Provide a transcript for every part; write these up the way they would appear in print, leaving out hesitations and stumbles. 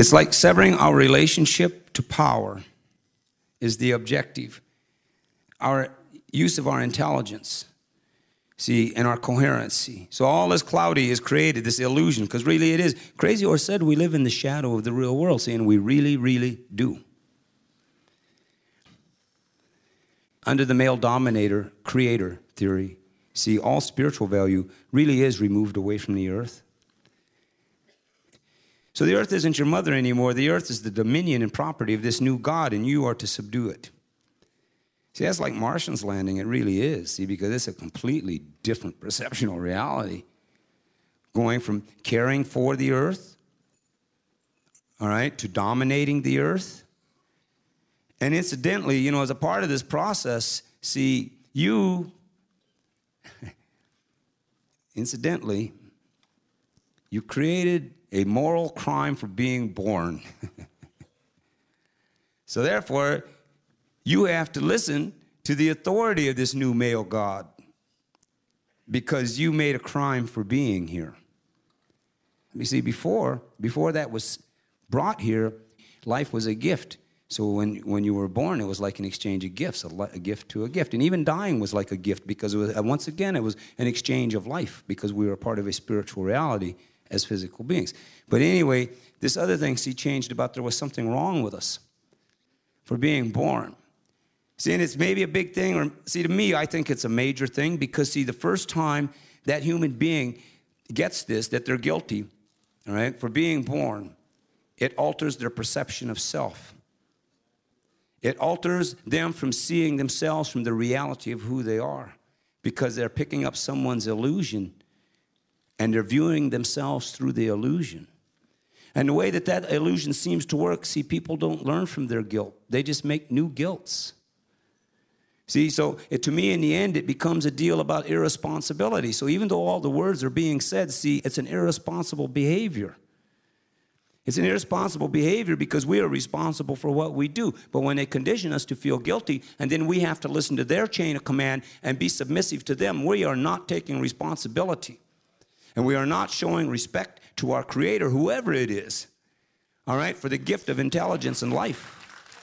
It's like severing our relationship to power is the objective. Our use of our intelligence, see, and our coherency. So all this cloudy is created, this illusion, because really it is. Crazy Horse said we live in the shadow of the real world, saying we really, really do. Under the male dominator, creator theory, see, all spiritual value really is removed away from the earth. So the earth isn't your mother anymore. The earth is the dominion and property of this new God, and you are to subdue it. See, that's like Martians landing. It really is, see, because it's a completely different perceptual reality. Going from caring for the earth, all right, to dominating the earth. And incidentally, you know, as a part of this process, see, incidentally, you created a moral crime for being born. So therefore, you have to listen to the authority of this new male God because you made a crime for being here. You see, before that was brought here, life was a gift. So when you were born, it was like an exchange of gifts, a gift to a gift. And even dying was like a gift because, once again, it was an exchange of life because we were part of a spiritual reality as physical beings. But anyway, this other thing, see, changed about there was something wrong with us for being born. See, and it's maybe a big thing, or see, to me, I think it's a major thing because, see, the first time that human being gets this, that they're guilty, all right, for being born, it alters their perception of self. It alters them from seeing themselves from the reality of who they are because they're picking up someone's illusion and they're viewing themselves through the illusion. And the way that illusion seems to work, see, people don't learn from their guilt. They just make new guilts. See, so to me, in the end, it becomes a deal about irresponsibility. So even though all the words are being said, see, it's an irresponsible behavior. It's an irresponsible behavior because we are responsible for what we do. But when they condition us to feel guilty, and then we have to listen to their chain of command and be submissive to them, we are not taking responsibility. And we are not showing respect to our Creator, whoever it is, all right, for the gift of intelligence and life.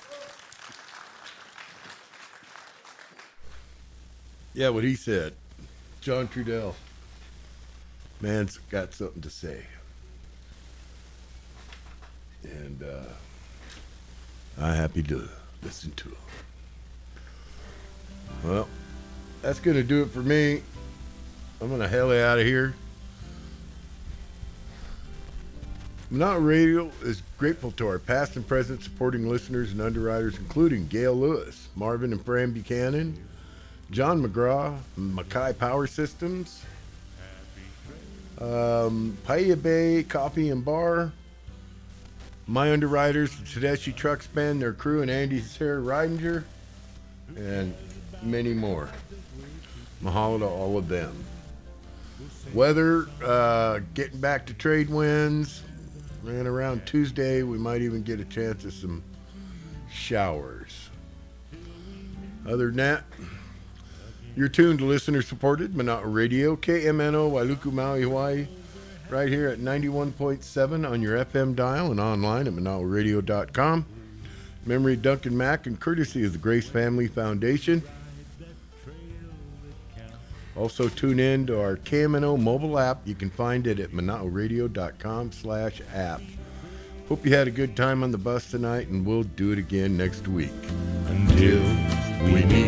Yeah, what he said. John Trudell. Man's got something to say. And I'm happy to listen to him. Well, that's going to do it for me. I'm going to hell out of here. Monotony Radio is grateful to our past and present supporting listeners and underwriters, including Gail Lewis, Marvin and Fran Buchanan, John McGraw, Mackay Power Systems, Paia Bay Coffee and Bar, my underwriters, Tedeschi Trucks Band, their crew, and Andy Sarah Ridinger, and many more. Mahalo to all of them. Weather, getting back to trade winds. And around Tuesday, we might even get a chance of some showers. Other than that, you're tuned to listener-supported Monotony Radio, KMNO, Wailuku, Maui, Hawaii, right here at 91.7 on your FM dial and online at monotonyradio.com. Memory of Duncan Mack and courtesy of the Grace Family Foundation. Also tune in to our KMNO mobile app. You can find it at monotonyradio.com/app. Hope you had a good time on the bus tonight, and we'll do it again next week. Until we meet